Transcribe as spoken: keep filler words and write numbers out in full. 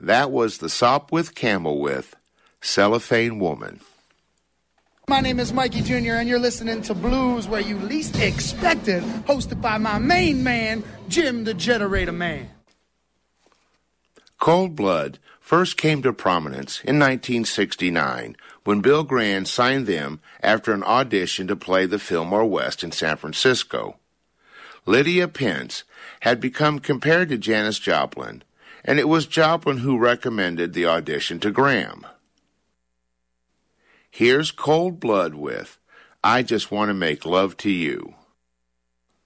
That was the Sopwith Camel with Cellophane Woman. My name is Mikey Junior, and you're listening to Blues Where You Least Expect It, hosted by my main man, Jim the Generator Man. Cold Blood first came to prominence in nineteen sixty-nine when Bill Graham signed them after an audition to play the Fillmore West in San Francisco. Lydia Pence had become compared to Janis Joplin, and it was Joplin who recommended the audition to Graham. Here's Cold Blood with I Just Want to Make Love to You.